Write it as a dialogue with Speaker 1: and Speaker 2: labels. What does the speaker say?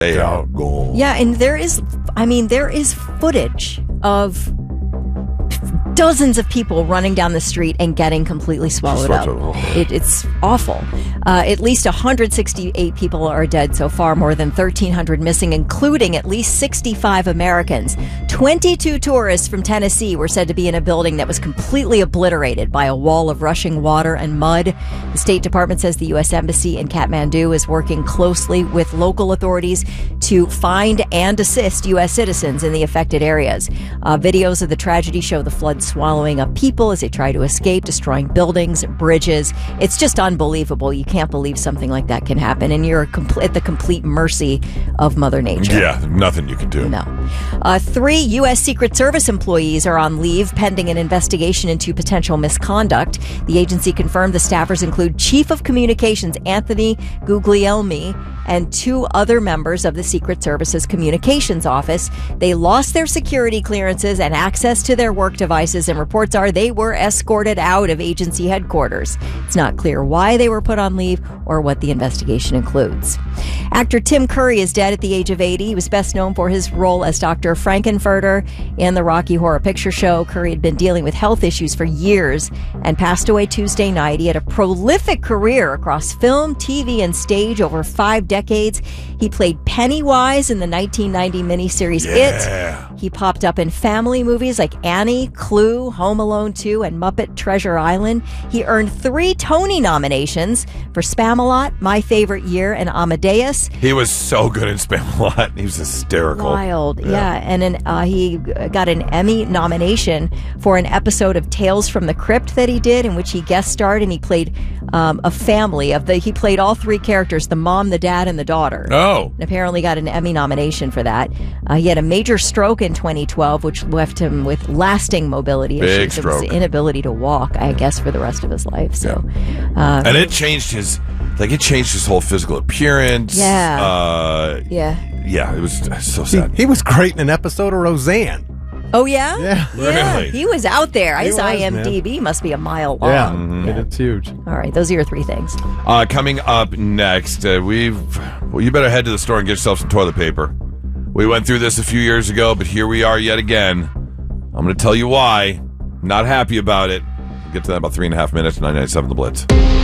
Speaker 1: They are gone.
Speaker 2: Yeah, and there is footage of dozens of people running down the street and getting completely swallowed up. It's awful. At least 168 people are dead so far, more than 1,300 missing, including at least 65 Americans. 22 tourists from Tennessee were said to be in a building that was completely obliterated by a wall of rushing water and mud. The State Department says the U.S. Embassy in Kathmandu is working closely with local authorities to find and assist U.S. citizens in the affected areas. Videos of the tragedy show the flood swallowing up people as they try to escape, destroying buildings, bridges. It's just unbelievable. You can't believe something like that can happen, and you're at the complete mercy of Mother Nature.
Speaker 1: Yeah, nothing you can do.
Speaker 2: No. 3 U.S. Secret Service employees are on leave pending an investigation into potential misconduct. The agency confirmed the staffers include Chief of Communications Anthony Guglielmi and 2 other members of the Secret Service's communications office. They lost their security clearances and access to their work devices, and reports are they were escorted out of agency headquarters. It's not clear why they were put on leave or what the investigation includes. Actor Tim Curry is dead at the age of 80. He was best known for his role as Dr. Frankenfurter in the Rocky Horror Picture Show. Curry had been dealing with health issues for years and passed away Tuesday night. He had a prolific career across film, TV, and stage over 5 decades. He played Pennywise in the 1990 miniseries It. He popped up in family movies like Annie, Clue, Home Alone 2, and Muppet Treasure Island. He earned 3 Tony nominations for Spamalot, My Favorite Year, and Amadeus.
Speaker 1: He was so good in Spamalot. He was hysterical.
Speaker 2: Wild, yeah. And he got an Emmy nomination for an episode of Tales from the Crypt that he did, in which he guest starred, and he played a family of he played all 3 characters, the mom, the dad, and the daughter.
Speaker 1: Oh.
Speaker 2: And apparently got an Emmy nomination for that. He had a major stroke in 2012, which left him with lasting mobility issues.
Speaker 1: Big stroke.
Speaker 2: It was the inability to walk, I guess, for the rest of his life. So,
Speaker 1: and it changed his whole physical appearance.
Speaker 2: Yeah.
Speaker 1: Yeah, it was so sad.
Speaker 3: He was great in an episode of Roseanne.
Speaker 2: Oh, yeah?
Speaker 3: Yeah.
Speaker 1: Really?
Speaker 2: He was out there. His
Speaker 3: was,
Speaker 2: IMDb must be a mile long.
Speaker 3: Yeah,
Speaker 1: Mm-hmm.
Speaker 3: it's huge.
Speaker 2: All right, those are your 3 things.
Speaker 1: Coming up next, you better head to the store and get yourself some toilet paper. We went through this a few years ago, but here we are yet again. I'm going to tell you why. Not happy about it. Get to that in about 3.5 minutes. 99.7 The Blitz.